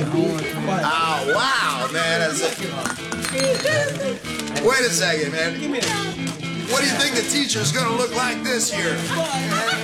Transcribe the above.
Oh, wow, man. That's it. Wait a second, man. What do you think the teacher's going to look like this year?